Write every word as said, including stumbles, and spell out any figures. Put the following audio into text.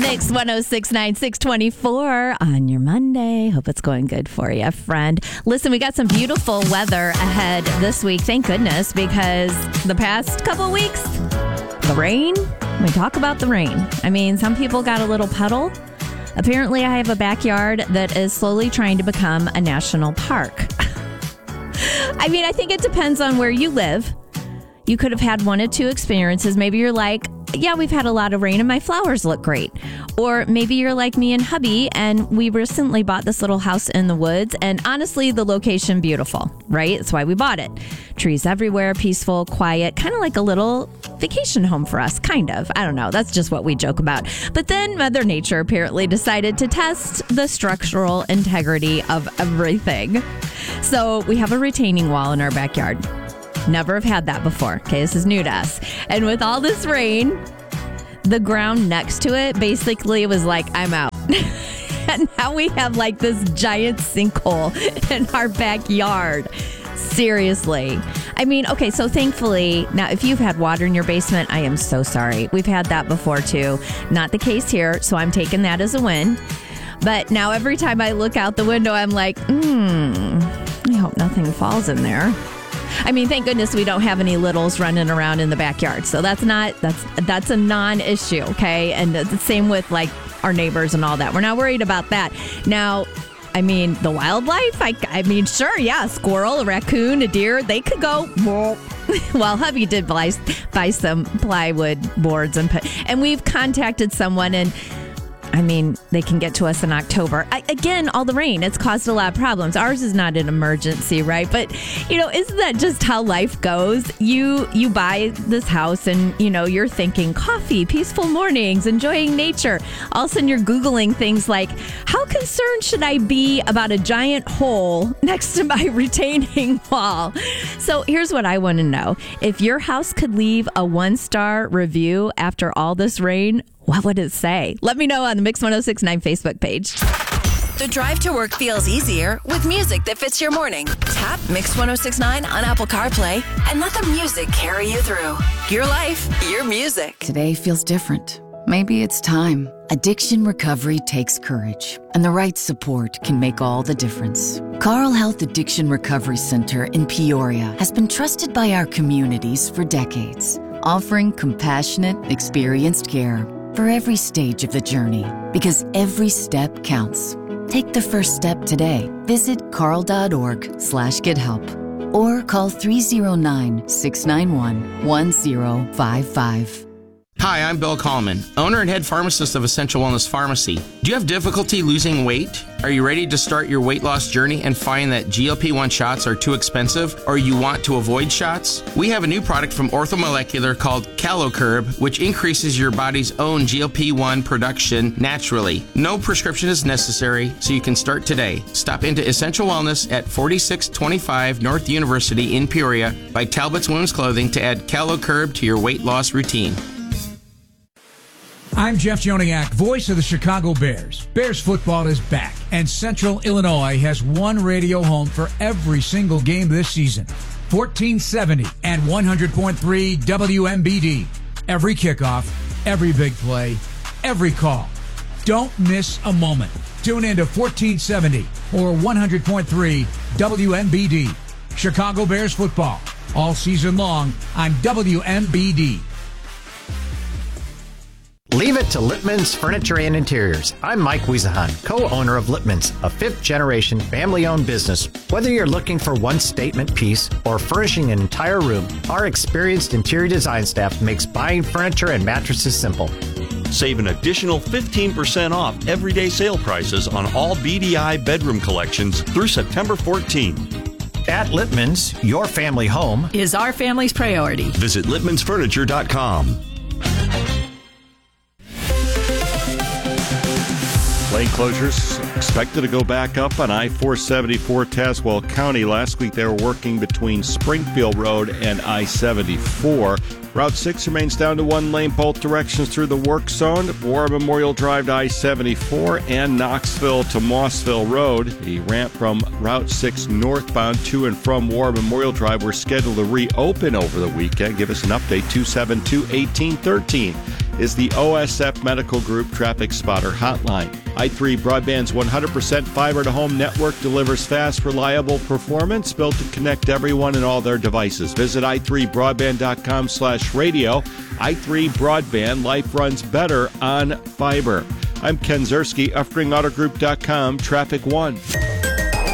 Mix one oh six point nine, six twenty-four on your Monday. Hope it's going good for you, friend. Listen, we got some beautiful weather ahead this week. Thank goodness, because the past couple weeks, the rain, we talk about the rain. I mean, some people got a little puddle. Apparently, I have a backyard that is slowly trying to become a national park. I mean, I think it depends on where you live. You could have had one or two experiences. Maybe you're like, yeah, we've had a lot of rain and my flowers look great. Or maybe you're like me and hubby and we recently bought this little house in the woods, and honestly, the location beautiful, right? That's why we bought it. Trees everywhere, peaceful, quiet, kind of like a little vacation home for us, kind of. I don't know. That's just what we joke about. But then Mother Nature apparently decided to test the structural integrity of everything. So we have a retaining wall in our backyard. Never have had that before. Okay, this is new to us. And with all this rain, the ground next to it basically was like, I'm out. And now we have like this giant sinkhole in our backyard. Seriously. I mean, okay, so thankfully, now if you've had water in your basement, I am so sorry. We've had that before too. Not the case here, so I'm taking that as a win. But now every time I look out the window, I'm like, hmm, I hope nothing falls in there. I mean, thank goodness we don't have any littles running around in the backyard. So that's not, that's that's a non-issue, okay? And the same with like our neighbors and all that. We're not worried about that. Now, I mean, the wildlife, I, I mean, sure, yeah, a squirrel, a raccoon, a deer, they could go. Well, hubby did buy, buy some plywood boards and put, and we've contacted someone, and I mean, they can get to us in October. I, again, all the rain, it's caused a lot of problems. Ours is not an emergency, right? But, you know, isn't that just how life goes? You you buy this house and, you know, you're thinking coffee, peaceful mornings, enjoying nature. All of a sudden you're Googling things like, how concerned should I be about a giant hole next to my retaining wall? So here's what I want to know. If your house could leave a one-star review after all this rain, what would it say? Let me know on the Mix one oh six point nine Facebook page. The drive to work feels easier with music that fits your morning. Tap Mix one oh six point nine on Apple CarPlay and let the music carry you through. Your life, your music. Today feels different. Maybe it's time. Addiction recovery takes courage, and the right support can make all the difference. Carle Health Addiction Recovery Center in Peoria has been trusted by our communities for decades, offering compassionate, experienced care for every stage of the journey, because every step counts. Take the first step today. Visit carle.org slash get help or call three oh nine, six nine one, one oh five five. Hi, I'm Bill Kallman, owner and head pharmacist of Essential Wellness Pharmacy. Do you have difficulty losing weight? Are you ready to start your weight loss journey and find that G L P one shots are too expensive, or you want to avoid shots? We have a new product from Orthomolecular called CaloCurb, which increases your body's own G L P one production naturally. No prescription is necessary, so you can start today. Stop into Essential Wellness at forty-six twenty-five North University in Peoria by Talbot's Women's Clothing to add CaloCurb to your weight loss routine. I'm Jeff Joniak, voice of the Chicago Bears. Bears football is back, and Central Illinois has one radio home for every single game this season. fourteen seventy and one hundred point three W M B D. Every kickoff, every big play, every call. Don't miss a moment. Tune in to fourteen seventy or one hundred point three W M B D. Chicago Bears football, all season long on W M B D. Leave it to Lippman's Furniture and Interiors. I'm Mike Wiesahan, co-owner of Lippman's, a fifth-generation family-owned business. Whether you're looking for one statement piece or furnishing an entire room, our experienced interior design staff makes buying furniture and mattresses simple. Save an additional fifteen percent off everyday sale prices on all B D I bedroom collections through September fourteenth. At Lippman's, your family home is our family's priority. Visit Lippmans Furniture dot com. Lane closures expected to go back up on I four seventy-four Tazewell County. Last week they were working between Springfield Road and I seventy-four. Route six remains down to one lane both directions through the work zone. War Memorial Drive to I seventy-four and Knoxville to Mossville Road. The ramp from Route six northbound to and from War Memorial Drive were scheduled to reopen over the weekend. Give us an update, two seven two, one eight one three. is the O S F Medical Group Traffic Spotter Hotline. i three Broadband's one hundred percent fiber-to-home network delivers fast, reliable performance built to connect everyone and all their devices. Visit i three broadband dot com slash radio. i three Broadband, life runs better on fiber. I'm Ken Zerski, Uffring Auto Group dot com, Traffic One.